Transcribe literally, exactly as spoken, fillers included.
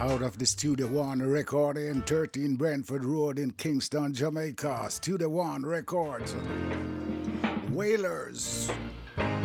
Out of the Studio One recording, thirteen Brentford Road in Kingston, Jamaica. Studio One Records. Wailers.